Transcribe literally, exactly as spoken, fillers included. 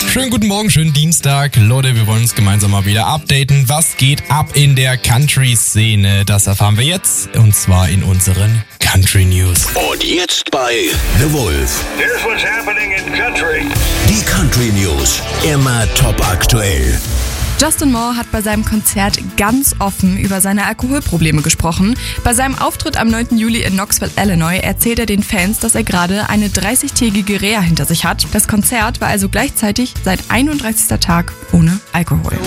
Schönen guten Morgen, schönen Dienstag. Leute, wir wollen uns gemeinsam mal wieder updaten. Was geht ab in der Country-Szene? Das erfahren wir jetzt, und zwar in unseren Country News. Und jetzt bei The Wolf. Here's what's happening in country. Die Country News, immer top aktuell. Justin Moore hat bei seinem Konzert ganz offen über seine Alkoholprobleme gesprochen. Bei seinem Auftritt am neunten Juli in Knoxville, Illinois, erzählt er den Fans, dass er gerade eine dreißigtägige Reha hinter sich hat. Das Konzert war also gleichzeitig sein einunddreißigster Tag ohne Alkohol.